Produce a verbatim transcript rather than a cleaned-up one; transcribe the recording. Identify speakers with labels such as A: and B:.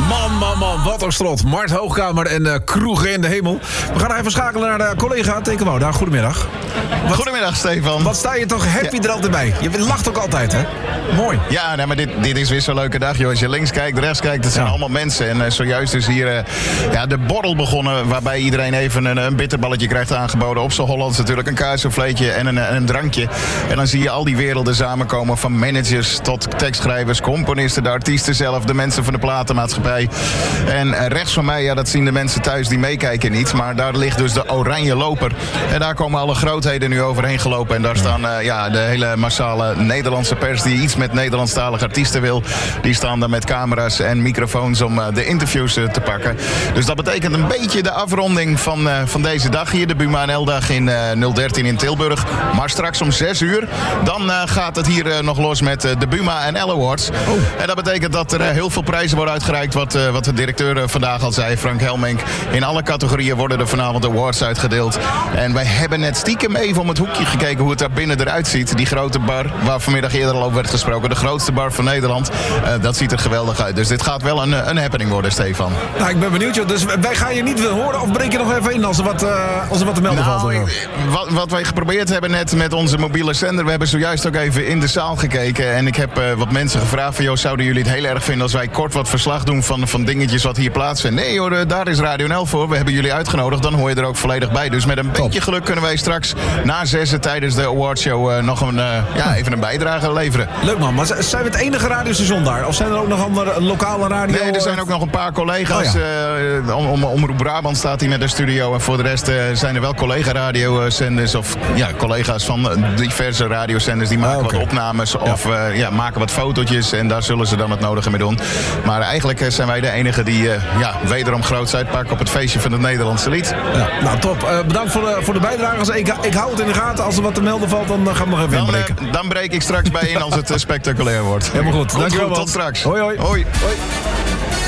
A: Man, man, man, wat een strot. Mart Hoogkamer en uh, kroegen in de hemel. We gaan even schakelen naar de collega Teke Wouda. Goedemiddag.
B: Wat, Goedemiddag, Stefan.
A: Wat sta je toch happy ja. er altijd bij. Je lacht ook altijd, hè? Mooi.
B: Ja, nee, maar dit, dit is weer zo'n leuke dag, joh. Als je links kijkt, rechts kijkt, het zijn ja. allemaal mensen. En uh, zojuist is hier uh, ja, de borrel begonnen, waarbij iedereen even een, een bitterballetje krijgt aangeboden. Op z'n Hollands natuurlijk een kaasvleetje en een, een drankje. En dan zie je al die werelden samenkomen, van managers tot tekstschrijvers, componisten, de artiesten zelf, de mensen van de platenmaatschappij. En rechts van mij, ja, dat zien de mensen thuis die meekijken niet, maar daar ligt dus de oranje loper. En daar komen alle grootheden nu overheen gelopen. En daar staan uh, ja, de hele massale Nederlandse pers die iets met Nederlandstalige artiesten wil. Die staan daar met camera's en microfoons om uh, de interviews uh, te pakken. Dus dat betekent een beetje de afronding van, uh, van deze dag hier. De Buma en L-dag in uh, nul dertien in Tilburg. Maar straks om zes uur, dan uh, gaat het hier uh, nog los met uh, de Buma en L Awards. Oh. En dat betekent dat er uh, heel veel prijzen worden uitgereikt. Wat, uh, wat de directeur uh, vandaag al zei, Frank Helmink. In alle categorieën worden er vanavond awards uitgedeeld. En wij hebben net stiekem even om het hoekje gekeken hoe het daar binnen eruit ziet. Die grote bar waar vanmiddag eerder al over werd gesproken. De grootste bar van Nederland. Uh, dat ziet er geweldig uit. Dus dit gaat wel een, een happening worden, Stefan.
A: Nou, ik ben benieuwd, joh. Dus wij gaan je niet horen of breek je nog even in als er wat, uh, als er wat te melden
B: nou,
A: valt?
B: Ik, wat, wat wij geprobeerd hebben net met onze mobiele zender. We hebben zojuist ook even in de zaal gekeken. En ik heb uh, wat mensen gevraagd van, joh, zouden jullie het heel erg vinden als wij kort wat verslag doen van, van dingetjes wat hier plaatsvinden? Nee hoor, daar is Radio N L voor. We hebben jullie uitgenodigd. Dan hoor je er ook volledig bij. Dus met een Top. beetje geluk kunnen wij straks na zessen tijdens de awardshow uh, nog een, uh, ja, even een bijdrage leveren.
A: Leuk man, maar zijn we het enige radiostation daar? Of zijn er ook nog andere lokale radio?
B: Nee, er zijn ook nog een paar collega's. Oh, ja. uh, om, om, Omroep Brabant staat hier met de studio. En voor de rest uh, zijn er wel collega-radiozenders of ja, collega's van diverse radiozenders die maken ah, okay. wat opnames ja. of uh, ja, maken wat fotootjes. En daar zullen ze dan het nodige mee doen. Maar eigenlijk uh, zijn wij de enige die uh, ja, wederom groots uitpakken op het feestje van het Nederlandse lied.
A: Ja, nou top. Uh, bedankt voor de, voor de bijdrage. Ik, ik hou het in de gaten. Als er wat te melden valt, dan uh, gaan we nog even
B: dan,
A: inbreken.
B: Uh, dan breek ik straks bij in als het uh, spectaculair wordt.
A: Helemaal goed.
B: Komt
A: Dankjewel.
B: Goed, tot straks.
A: Hoi hoi.
B: Hoi. Hoi.